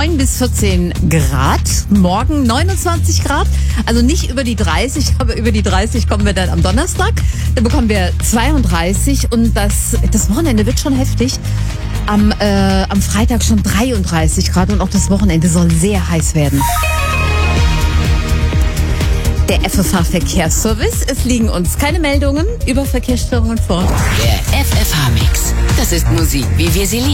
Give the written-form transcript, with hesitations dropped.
9 bis 14 Grad. Morgen 29 Grad. Also nicht über die 30, aber über die 30 kommen wir dann am Donnerstag. Dann bekommen wir 32 und das Wochenende wird schon heftig. Am Freitag schon 33 Grad und auch das Wochenende soll sehr heiß werden. Der FFH-Verkehrsservice. Es liegen uns keine Meldungen über Verkehrsstörungen vor. Der FFH-Mix. Das ist Musik, wie wir sie lieben.